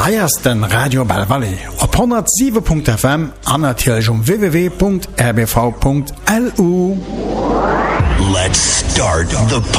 Eiersten Radio Bell Valley op 107.fm an natürlich www.rbv.lu. Let's start the